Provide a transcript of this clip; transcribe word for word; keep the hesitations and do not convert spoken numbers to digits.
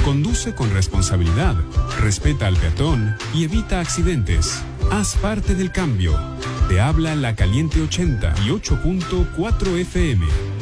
Conduce con responsabilidad, respeta al peatón y evita accidentes. Haz parte del cambio. Te habla La Caliente ochenta y ocho punto cuatro F M.